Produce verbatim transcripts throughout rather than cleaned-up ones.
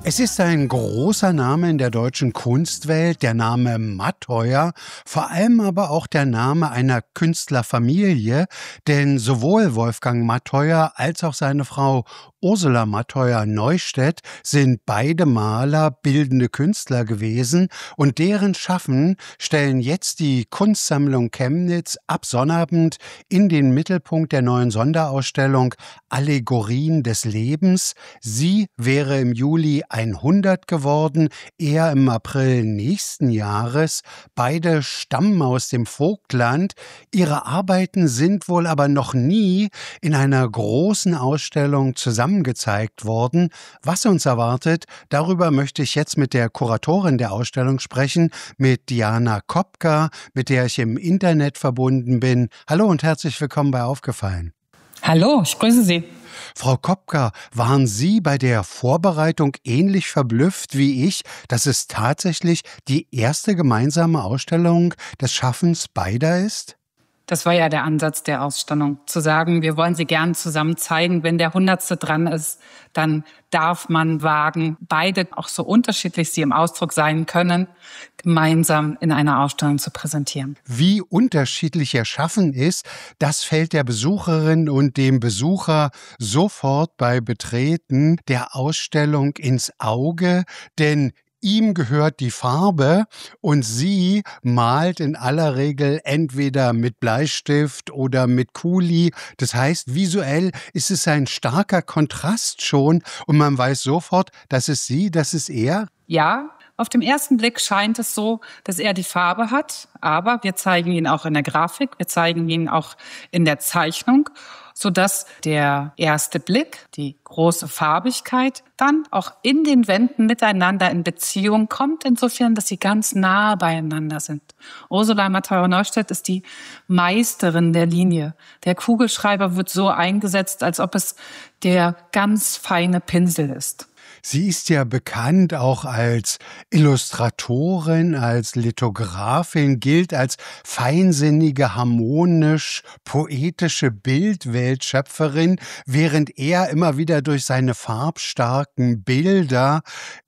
Es ist ein großer Name in der deutschen Kunstwelt, der Name Matteuer, vor allem aber auch der Name einer Künstlerfamilie, denn sowohl Wolfgang Matteuer als auch seine Frau Ursula Matteuer-Neustedt sind beide Maler, bildende Künstler gewesen und deren Schaffen stellen jetzt die Kunstsammlung Chemnitz ab Sonnabend in den Mittelpunkt der neuen Sonderausstellung Allegorien des Lebens. Sie wäre im Juli hundert geworden, er im April nächsten Jahres. Beide stammen aus dem Vogtland. Ihre Arbeiten sind wohl aber noch nie in einer großen Ausstellung zusammengezeigt worden. Was uns erwartet, darüber möchte ich jetzt mit der Kuratorin der Ausstellung sprechen, mit Diana Kopka, mit der ich im Internet verbunden bin. Hallo und herzlich willkommen bei Aufgefallen. Hallo, ich grüße Sie. Frau Kopka, waren Sie bei der Vorbereitung ähnlich verblüfft wie ich, dass es tatsächlich die erste gemeinsame Ausstellung des Schaffens beider ist? Das war ja der Ansatz der Ausstellung, zu sagen, wir wollen sie gern zusammen zeigen. Wenn der Hundertste dran ist, dann darf man wagen, beide, auch so unterschiedlich sie im Ausdruck sein können, gemeinsam in einer Ausstellung zu präsentieren. Wie unterschiedlich ihr Schaffen ist, das fällt der Besucherin und dem Besucher sofort bei Betreten der Ausstellung ins Auge, denn ihm gehört die Farbe und sie malt in aller Regel entweder mit Bleistift oder mit Kuli. Das heißt, visuell ist es ein starker Kontrast schon und man weiß sofort, das ist sie, das ist er. Ja, auf den ersten Blick scheint es so, dass er die Farbe hat, aber wir zeigen ihn auch in der Grafik, wir zeigen ihn auch in der Zeichnung, sodass der erste Blick, die große Farbigkeit, dann auch in den Wänden miteinander in Beziehung kommt, insofern, dass sie ganz nah beieinander sind. Ursula Matteuer-Neustedt ist die Meisterin der Linie. Der Kugelschreiber wird so eingesetzt, als ob es der ganz feine Pinsel ist. Sie ist ja bekannt auch als Illustratorin, als Lithografin, gilt als feinsinnige, harmonisch-poetische Bildweltschöpferin, während er immer wieder durch seine farbstarken Bilder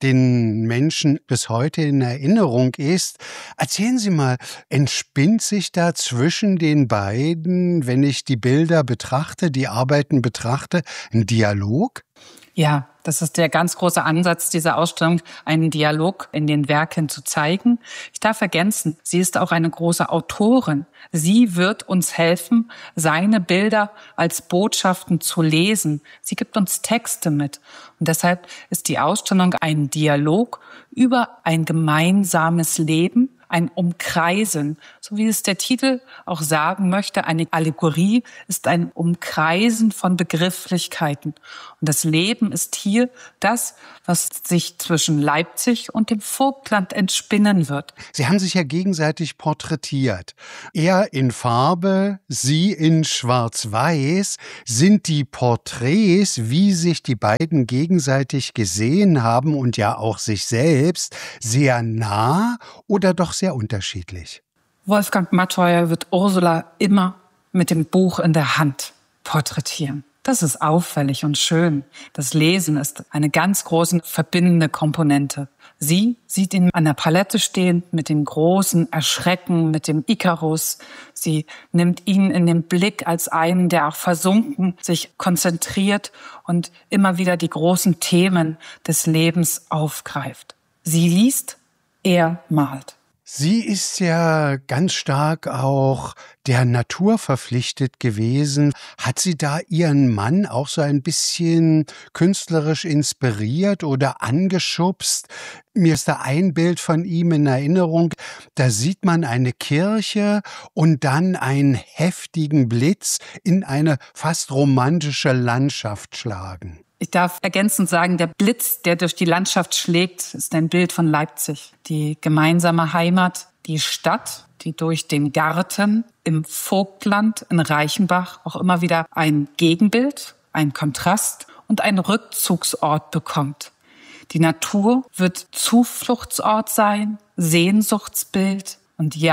den Menschen bis heute in Erinnerung ist. Erzählen Sie mal, entspinnt sich da zwischen den beiden, wenn ich die Bilder betrachte, die Arbeiten betrachte, ein Dialog? Ja, das ist der ganz große Ansatz dieser Ausstellung, einen Dialog in den Werken zu zeigen. Ich darf ergänzen, sie ist auch eine große Autorin. Sie wird uns helfen, seine Bilder als Botschaften zu lesen. Sie gibt uns Texte mit. Und deshalb ist die Ausstellung ein Dialog über ein gemeinsames Leben, ein Umkreisen, so wie es der Titel auch sagen möchte. Eine Allegorie ist ein Umkreisen von Begrifflichkeiten. Und das Leben ist hier das, was sich zwischen Leipzig und dem Vogtland entspinnen wird. Sie haben sich ja gegenseitig porträtiert. Er in Farbe, sie in Schwarz-Weiß. Sind die Porträts, wie sich die beiden gegenseitig gesehen haben und ja auch sich selbst, sehr nah oder doch sehr unterschiedlich? Wolfgang Matteuer wird Ursula immer mit dem Buch in der Hand porträtieren. Das ist auffällig und schön. Das Lesen ist eine ganz große verbindende Komponente. Sie sieht ihn an der Palette stehend mit dem großen Erschrecken, mit dem Ikarus. Sie nimmt ihn in den Blick als einen, der auch versunken sich konzentriert und immer wieder die großen Themen des Lebens aufgreift. Sie liest, er malt. Sie ist ja ganz stark auch der Natur verpflichtet gewesen. Hat sie da ihren Mann auch so ein bisschen künstlerisch inspiriert oder angeschubst? Mir ist da ein Bild von ihm in Erinnerung. Da sieht man eine Kirche und dann einen heftigen Blitz in eine fast romantische Landschaft schlagen. Ich darf ergänzend sagen, der Blitz, der durch die Landschaft schlägt, ist ein Bild von Leipzig. Die gemeinsame Heimat, die Stadt, die durch den Garten im Vogtland in Reichenbach auch immer wieder ein Gegenbild, ein Kontrast und einen Rückzugsort bekommt. Die Natur wird Zufluchtsort sein, Sehnsuchtsbild und ja,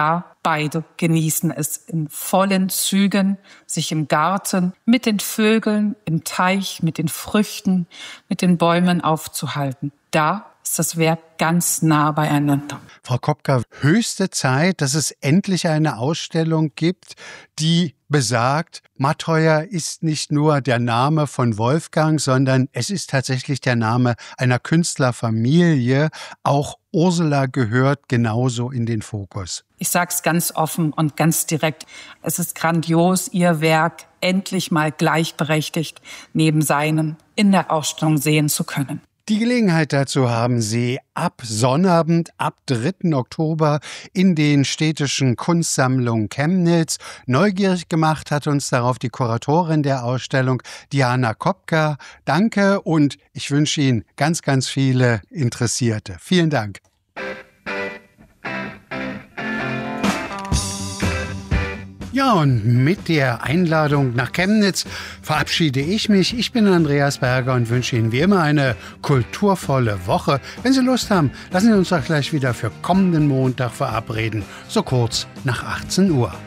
beide genießen es in vollen Zügen, sich im Garten mit den Vögeln, im Teich, mit den Früchten, mit den Bäumen aufzuhalten. Da ist das Werk ganz nah beieinander. Frau Kopka, höchste Zeit, dass es endlich eine Ausstellung gibt, die besagt, Mattheuer ist nicht nur der Name von Wolfgang, sondern es ist tatsächlich der Name einer Künstlerfamilie. Auch Ursula gehört genauso in den Fokus. Ich sage es ganz offen und ganz direkt. Es ist grandios, Ihr Werk endlich mal gleichberechtigt neben seinem in der Ausstellung sehen zu können. Die Gelegenheit dazu haben Sie ab Sonnabend, ab dritten Oktober in den städtischen Kunstsammlungen Chemnitz. Neugierig gemacht hat uns darauf die Kuratorin der Ausstellung, Diana Kopka. Danke und ich wünsche Ihnen ganz, ganz viele Interessierte. Vielen Dank. Ja, und mit der Einladung nach Chemnitz verabschiede ich mich. Ich bin Andreas Berger und wünsche Ihnen wie immer eine kulturvolle Woche. Wenn Sie Lust haben, lassen Sie uns doch gleich wieder für kommenden Montag verabreden, so kurz nach achtzehn Uhr.